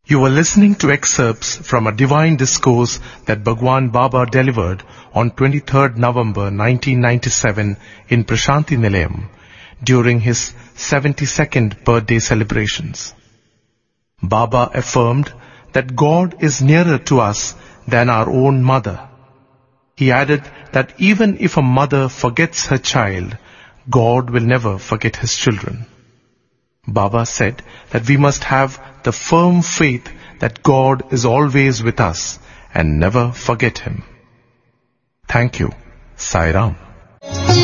You were listening to excerpts from a divine discourse that Bhagwan Baba delivered on 23rd November 1997 in Prashanti Nilayam during his 72nd birthday celebrations. Baba affirmed that God is nearer to us than our own mother. He added that even if a mother forgets her child, God will never forget his children. Baba said that we must have the firm faith that God is always with us and never forget him. Thank you. Sai Ram.